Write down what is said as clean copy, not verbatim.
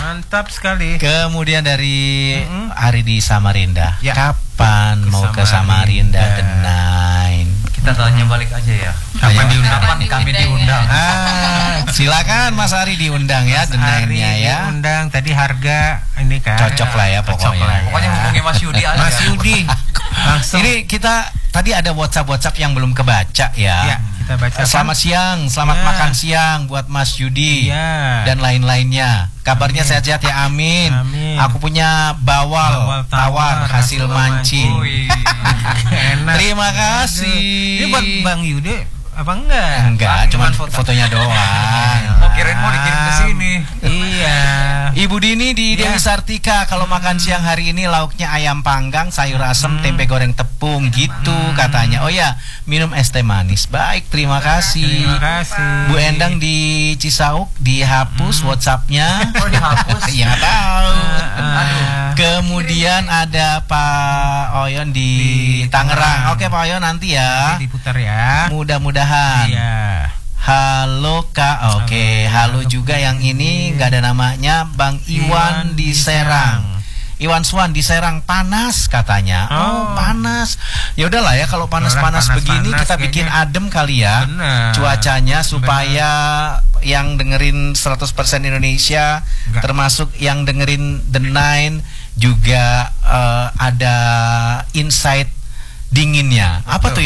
Mantap sekali. Kemudian dari Ari di Samarinda. Ya. Kapan mau ke Samarinda, The Nine? Kita tanya balik aja ya. Kapan diundang? Kapan kami diundang? Silakan Mas Ari diundang ya, The Nine-nya ya. Diundang. Tadi harga ini kan Cocok lah ya pokoknya. Pokoknya hubungi Mas Yudi aja. Mas Yudi. Langsung. Ini kita tadi ada WhatsApp yang belum kebaca ya. Ya, kita baca. Selamat siang, selamat makan siang buat Mas Yudi dan lain-lainnya. Kabarnya sehat-sehat ya, amin. Aku punya bawal tawar hasil mancing. Enak. Terima kasih. Ini buat Bang Yudi apa enggak? Enggak, cuma fotonya doang. Mau kirim mau dikirim ke sini. Iya. Ibu Dini di Dewi Sartika, kalau makan siang hari ini lauknya ayam panggang, sayur asem, tempe goreng tepung gitu katanya. Oh ya, minum es teh manis. Baik, terima kasih. Terima kasih. Bu Endang di Cisauk dihapus WhatsApp-nya. Oh, dihapus. Ya nggak tahu. Aduh. Kemudian ada Pak Oyon di Tangerang. Oke Pak Oyon, nanti ya. Diputar ya. Mudah-mudahan. Iya. Halo Kak. Oke, halo juga yang ini nggak ada namanya, Bang Iwan di Serang. Iwan Swan di Serang, panas katanya. Oh, panas. Ya udahlah ya, kalau panas-panas begini kita bikin adem kali ya. Bener. Cuacanya supaya yang dengerin 100% Indonesia, termasuk yang dengerin The Nine juga ada insight dinginnya. Apa tuh